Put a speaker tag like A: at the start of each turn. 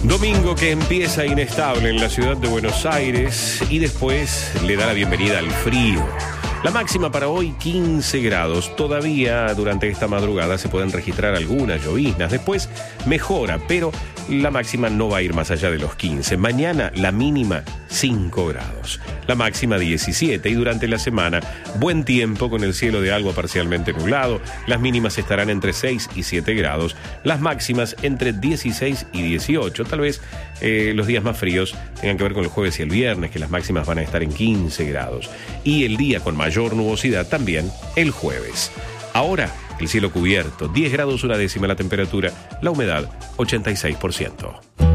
A: Domingo que empieza inestable en la ciudad de Buenos Aires y después le da la bienvenida al frío. La máxima para hoy 15 grados. Todavía durante esta madrugada se pueden registrar algunas lloviznas. Después mejora, pero la máxima no va a ir más allá de los 15. Mañana la mínima 5 grados. La máxima 17 y durante la semana buen tiempo con el cielo de algo parcialmente nublado. Las mínimas estarán entre 6 y 7 grados. Las máximas entre 16 y 18. Tal vez los días más fríos tengan que ver con el jueves y el viernes, que las máximas van a estar en 15 grados. Y el día con mayor nubosidad también el jueves. Ahora, el cielo cubierto, 10 grados una décima la temperatura, la humedad 86%.